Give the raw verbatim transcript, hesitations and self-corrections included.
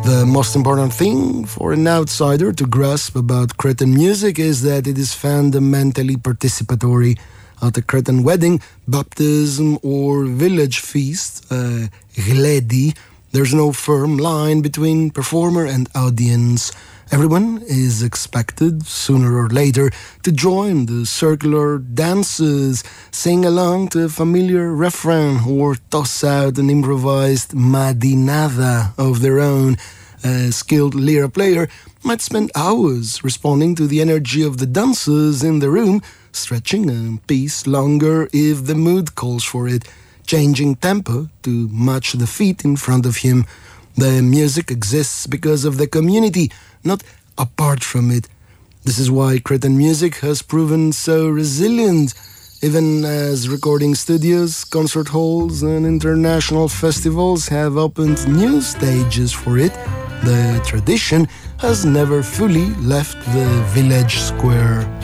The most important thing for an outsider to grasp about Cretan music is that it is fundamentally participatory. At a Cretan wedding, baptism, or village feast, uh, gledi, there's no firm line between performer and audience. Everyone is expected, sooner or later, to join the circular dances, sing along to a familiar refrain, or toss out an improvised madinada of their own. A skilled lira player might spend hours responding to the energy of the dancers in the room, stretching a piece longer if the mood calls for it, changing tempo to match the feet in front of him. The music exists because of the community, not apart from it. This is why Cretan music has proven so resilient, even as recording studios, concert halls, and international festivals have opened new stages for it. The tradition has never fully left the village square.